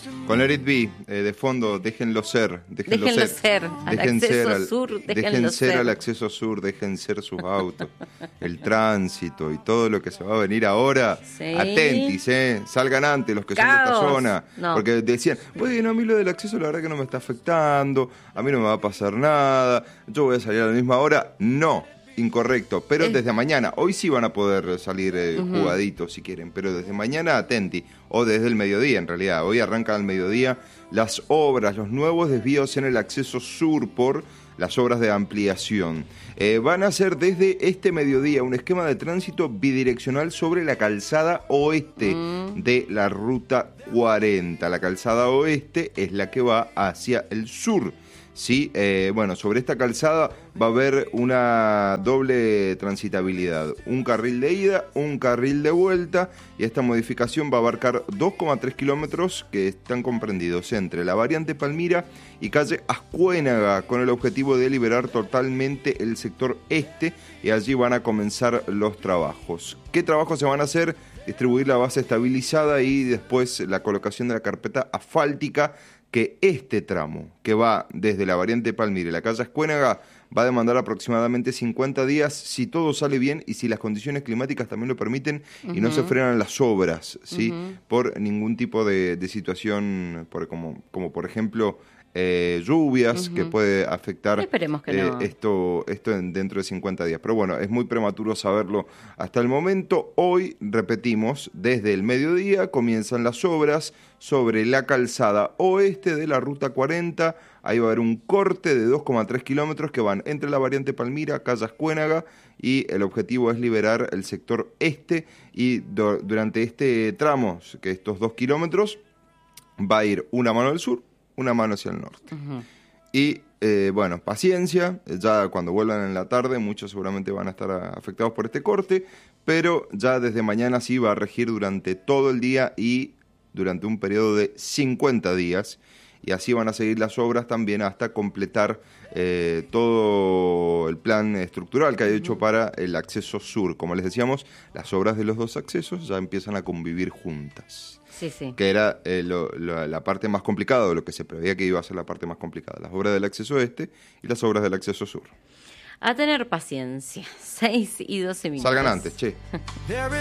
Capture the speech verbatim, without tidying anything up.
Con Let It Be, eh, de fondo, déjenlo ser. Déjenlo, déjenlo ser, ser. Al dejen acceso ser al, sur, déjenlo dejen ser, ser. al acceso sur, dejen ser sus autos, el tránsito y todo lo que se va a venir ahora. Sí. Atentis, eh, salgan antes los que Caos. son de esta zona. No. Porque decían, bueno, a mí lo del acceso la verdad que no me está afectando, a mí no me va a pasar nada, yo voy a salir a la misma hora. No. Incorrecto, pero El... desde mañana, hoy sí van a poder salir eh, uh-huh. jugaditos si quieren, pero desde mañana atenti, o desde el mediodía en realidad, hoy arranca al mediodía las obras, los nuevos desvíos en el acceso sur por las obras de ampliación. Eh, van a ser desde este mediodía un esquema de tránsito bidireccional sobre la calzada oeste mm. de la ruta cuarenta. La calzada oeste es la que va hacia el sur. Sí, eh, bueno, sobre esta calzada va a haber una doble transitabilidad, un carril de ida, un carril de vuelta, y esta modificación va a abarcar dos coma tres kilómetros que están comprendidos entre la variante Palmira y calle Ascuénaga, con el objetivo de liberar totalmente el sector este, y allí van a comenzar los trabajos. ¿Qué trabajos se van a hacer? Distribuir la base estabilizada y después la colocación de la carpeta asfáltica, que este tramo, que va desde la variante Palmira y la calle Ascuénaga, va a demandar aproximadamente cincuenta días si todo sale bien y si las condiciones climáticas también lo permiten, uh-huh. y no se frenan las obras, ¿sí? Uh-huh. Por ningún tipo de, de situación, por, como, como por ejemplo eh, lluvias, uh-huh. que puede afectar Esperemos que eh, no. esto, esto en, dentro de cincuenta días. Pero bueno, es muy prematuro saberlo hasta el momento. Hoy, repetimos, desde el mediodía comienzan las obras sobre la calzada oeste de la ruta cuarenta. Ahí va a haber un corte de dos coma tres kilómetros que van entre la variante Palmira, calle Ascuénaga, y el objetivo es liberar el sector este, y do, durante este tramo, que estos dos kilómetros, va a ir una mano al sur, una mano hacia el norte. Uh-huh. Y eh, bueno, paciencia, ya cuando vuelvan en la tarde muchos seguramente van a estar afectados por este corte, pero ya desde mañana sí va a regir durante todo el día y durante un periodo de cincuenta días, y así van a seguir las obras también hasta completar eh, todo el plan estructural que hay hecho para el acceso sur. Como les decíamos, las obras de los dos accesos ya empiezan a convivir juntas. Sí, sí. Que era eh, lo, lo, la parte más complicada, o lo que se preveía que iba a ser la parte más complicada, las obras del acceso este y las obras del acceso sur. A tener paciencia. seis y doce minutos. Salgan antes, che.